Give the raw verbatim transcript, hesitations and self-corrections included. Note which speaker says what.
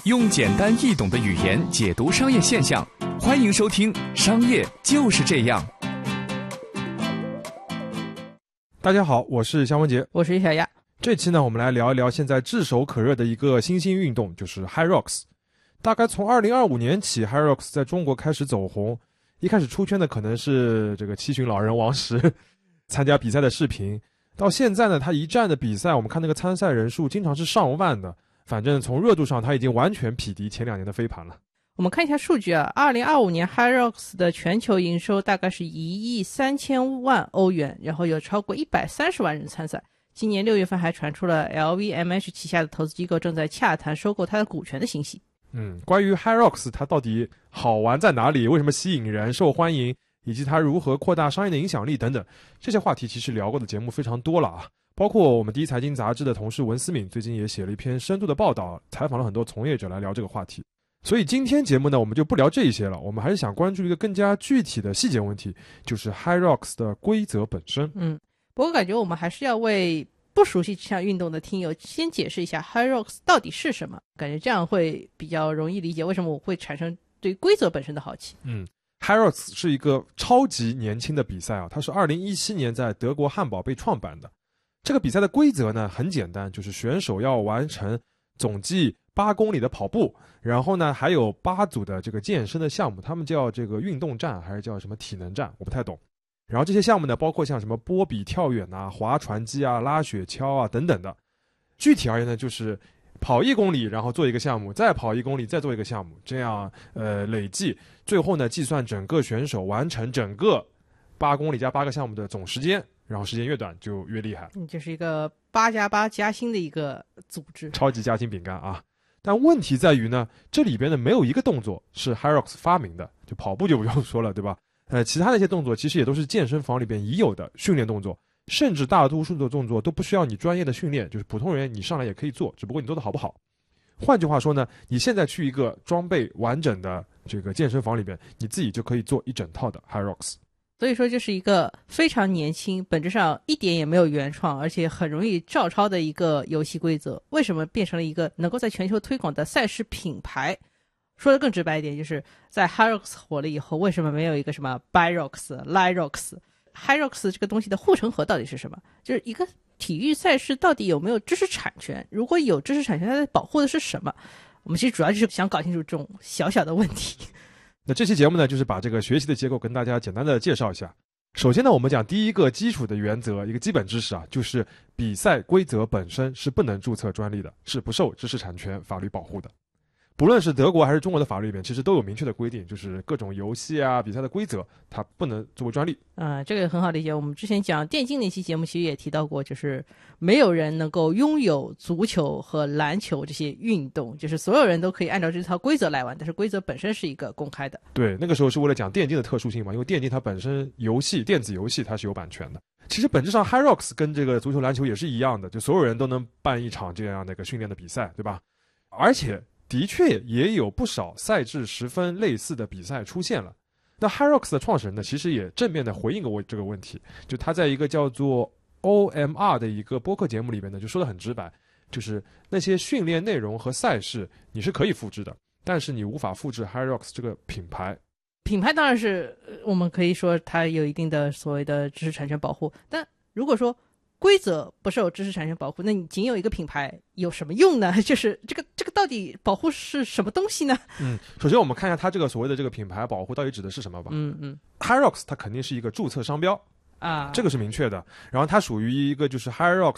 Speaker 1: 用简单易懂的语言解读商业现象，欢迎收听《商业就是这样》。
Speaker 2: 大家好，我是肖文杰，
Speaker 3: 我是小亚。
Speaker 2: 这期呢，我们来聊一聊现在炙手可热的一个新兴运动，就是 HYROX。大概从二零二五年起 ，HYROX 在中国开始走红。一开始出圈的可能是这个七旬老人王石参加比赛的视频，到现在呢，他一站的比赛，我们看那个参赛人数经常是上万的。反正从热度上，他已经完全匹敌前两年的飞盘了。
Speaker 3: 我们看一下数据啊，二零二五年 HYROX 的全球营收大概是一亿三千万欧元，然后有超过一百三十万人参赛。今年六月份还传出了 L V M H 旗下的投资机构正在洽谈收购它的股权的信息。
Speaker 2: 嗯，关于 HYROX 它到底好玩在哪里，为什么吸引人、受欢迎，以及它如何扩大商业的影响力等等，这些话题其实聊过的节目非常多了啊。包括我们第一财经杂志的同事文思敏最近也写了一篇深度的报道，采访了很多从业者来聊这个话题。所以今天节目呢，我们就不聊这一些了，我们还是想关注一个更加具体的细节问题，就是 HYROX 的规则本身。
Speaker 3: 嗯，不过感觉我们还是要为不熟悉这项运动的听友先解释一下 HYROX 到底是什么，感觉这样会比较容易理解为什么我会产生对规则本身的好奇。
Speaker 2: 嗯，HYROX 是一个超级年轻的比赛啊，它是二零一七年在德国汉堡被创办的。这个比赛的规则呢很简单，就是选手要完成总计八公里的跑步，然后呢还有八组的这个健身的项目，他们叫这个运动战还是叫什么体能战，我不太懂。然后这些项目呢包括像什么波比跳远啊、划船机啊、拉雪橇啊等等的。具体而言呢，就是跑一公里，然后做一个项目，再跑一公里，再做一个项目，这样呃累计，最后呢计算整个选手完成整个八公里加八个项目的总时间。然后时间越短就越厉害，
Speaker 3: 嗯，就是一个八加八加薪的一个组织，
Speaker 2: 超级加薪饼干啊！但问题在于呢，这里边的没有一个动作是 HYROX 发明的，就跑步就不用说了，对吧？呃，其他的一些动作其实也都是健身房里边已有的训练动作，甚至大多数的动作都不需要你专业的训练，就是普通人你上来也可以做，只不过你做的好不好。换句话说呢，你现在去一个装备完整的这个健身房里边，你自己就可以做一整套的 HYROX。
Speaker 3: 所以说就是一个非常年轻，本质上一点也没有原创，而且很容易照抄的一个游戏规则。为什么变成了一个能够在全球推广的赛事品牌？说的更直白一点，就是在 HYROX 火了以后，为什么没有一个什么 BYROX、LYROX？HYROX 这个东西的护城河到底是什么？就是一个体育赛事到底有没有知识产权？如果有知识产权，它在保护的是什么？我们其实主要就是想搞清楚这种小小的问题。
Speaker 2: 那这期节目呢，就是把这个学习的结构跟大家简单的介绍一下。首先呢，我们讲第一个基础的原则，一个基本知识啊，就是比赛规则本身是不能注册专利的，是不受知识产权法律保护的。不论是德国还是中国的法律里面，其实都有明确的规定，就是各种游戏啊、比赛的规则，它不能作为专利。
Speaker 3: 啊、呃，这个很好理解。我们之前讲电竞那期节目，其实也提到过，就是没有人能够拥有足球和篮球这些运动，就是所有人都可以按照这套规则来玩，但是规则本身是一个公开的。
Speaker 2: 对，那个时候是为了讲电竞的特殊性嘛，因为电竞它本身游戏、电子游戏它是有版权的。其实本质上 HYROX 跟这个足球、篮球也是一样的，就所有人都能办一场这样的一个训练的比赛，对吧？而且的确也有不少赛制十分类似的比赛出现了。那 HYROX 的创始人呢，其实也正面的回应过这个问题，就他在一个叫做 O M R 的一个播客节目里边呢，就说得很直白，就是那些训练内容和赛事你是可以复制的，但是你无法复制 HYROX 这个品牌。
Speaker 3: 品牌当然是我们可以说它有一定的所谓的知识产权保护，但如果说规则不受知识产权保护，那你仅有一个品牌有什么用呢？就是这个这个到底保护是什么东西呢？
Speaker 2: 嗯，首先我们看一下它这个所谓的这个品牌保护到底指的是什么吧。
Speaker 3: 嗯嗯
Speaker 2: HYROX 它肯定是一个注册商标啊，这个是明确的。然后它属于一个就是 HYROX